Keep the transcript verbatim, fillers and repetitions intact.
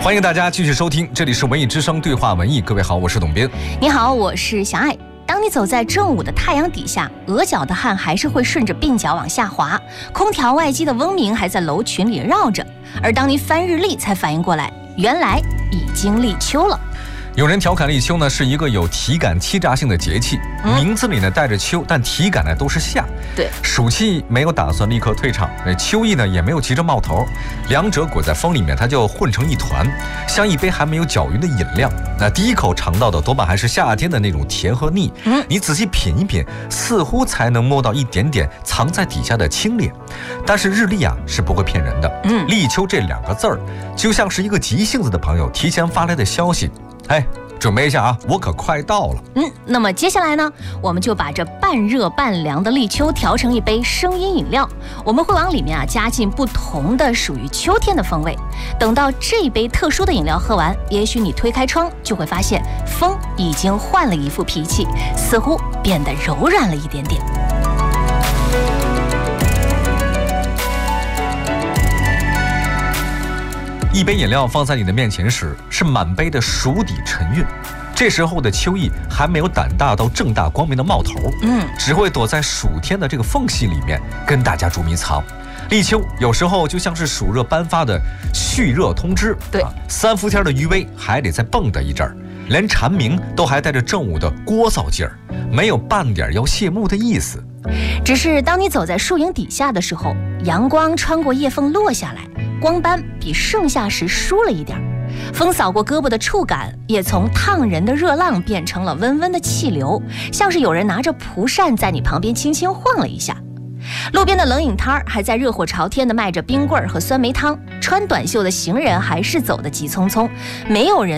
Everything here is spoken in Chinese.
欢迎大家继续收听，这里是文艺之声对话文艺。各位好，我是董斌。 你好，我是小爱。当你走在正午的太阳底下，额角的汗还是会顺着鬓角往下滑，空调外机的嗡鸣还在楼群里绕着，而当你翻日历才反应过来，原来已经立秋了。 有人调侃立秋呢是一个有体感欺诈性的节气，嗯、名字里呢带着秋，但体感呢都是夏。 对， 暑气没有打算立刻退场，秋意呢也没有急着冒头，两者裹在风里面，它就混成一团，像一杯还没有搅匀的饮料。那第一口尝到的多半还是夏天的那种甜和腻，嗯，你仔细品一品，似乎才能摸到一点点藏在底下的清冽。但是日历啊是不会骗人的，嗯，立秋这两个字儿，就像是一个急性子的朋友提前发来的消息。哎，准备一下啊，我可快到了。 嗯，那么接下来呢，我们就把这半热半凉的立秋调成一杯声音饮料，我们会往里面啊加进不同的属于秋天的风味。等到这杯特殊的饮料喝完，也许你推开窗就会发现风已经换了一副脾气，似乎变得柔软了一点点。 一杯饮料放在你的面前时，是满杯的熟底沉韵。这时候的秋意还没有胆大到正大光明的冒头，嗯，只会躲在暑天的这个缝隙里面跟大家捉迷藏。立秋有时候就像是暑热颁发的蓄热通知， 对， 啊、三伏天的余威还得再蹦跶一阵儿，连蝉鸣都还带着正午的聒噪劲儿，没有半点要谢幕的意思。 只是当你走在树荫底下的时候，阳光穿过叶缝落下来，光斑比盛夏时疏了一点，风扫过胳膊的触感也从烫人的热浪变成了温温的气流，像是有人拿着蒲扇在你旁边轻轻晃了一下。路边的冷饮摊还在热火朝天地卖着冰棍和酸梅汤，穿短袖的行人还是走得急匆匆，没有人